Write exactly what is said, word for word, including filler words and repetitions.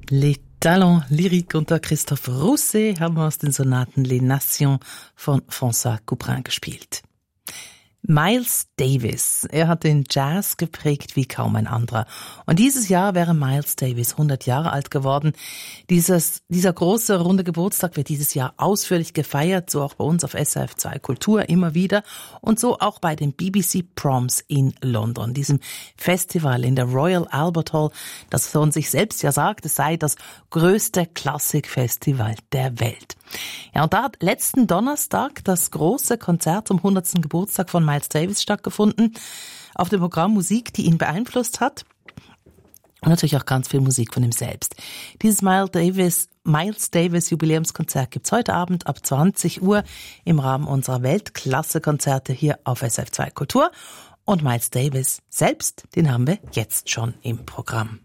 Les Talents Lyriques unter Christophe Rousset haben wir aus den Sonaten Les Nations von François Couperin gespielt. Miles Davis, er hat den Jazz geprägt wie kaum ein anderer. Und dieses Jahr wäre Miles Davis hundert Jahre alt geworden. Dieses, dieser große, runde Geburtstag wird dieses Jahr ausführlich gefeiert, so auch bei uns auf S R F zwei Kultur immer wieder und so auch bei den B B C Proms in London, diesem Festival in der Royal Albert Hall, das von sich selbst ja sagt, es sei das größte Klassikfestival der Welt. Ja, und da hat letzten Donnerstag das große Konzert zum hundertsten Geburtstag von Miles Davis stattgefunden. Auf dem Programm Musik, die ihn beeinflusst hat. Und natürlich auch ganz viel Musik von ihm selbst. Dieses Miles Davis, Miles Davis Jubiläumskonzert gibt's heute Abend ab zwanzig Uhr im Rahmen unserer Weltklasse-Konzerte hier auf S R F zwei Kultur. Und Miles Davis selbst, den haben wir jetzt schon im Programm.